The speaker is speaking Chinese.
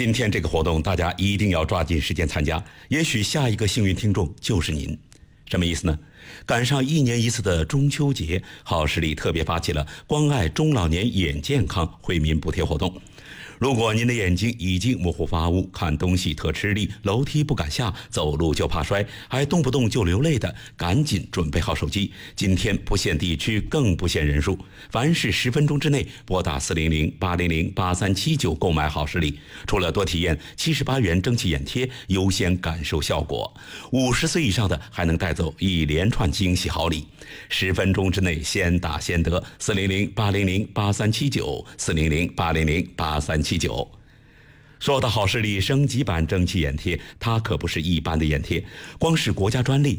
今天这个活动大家一定要抓紧时间参加，也许下一个幸运听众就是您。什么意思呢？赶上1年1次的中秋节，好视力特别发起了关爱中老年眼健康惠民补贴活动。如果您的眼睛已经模糊发乌，看东西特吃力，楼梯不敢下，走路就怕摔，还动不动就流泪的，赶紧准备好手机。今天不限地区，更不限人数，凡是10分钟之内拨打400-800-8379购买好视力，除了多体验78元蒸汽眼贴，优先感受效果。50岁以上的还能带走一连串惊喜好礼。10分钟之内先打先得，400-800-8379，400-800-8379。说到好视力升级版蒸汽眼贴，它可不是一般的眼贴，光是国家专利